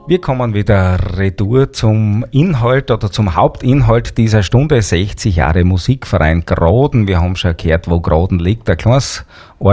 Wir kommen wieder retour zum Inhalt oder zum Hauptinhalt dieser Stunde, 60 Jahre Musikverein Graden. Wir haben schon gehört, wo Graden liegt, ein kleines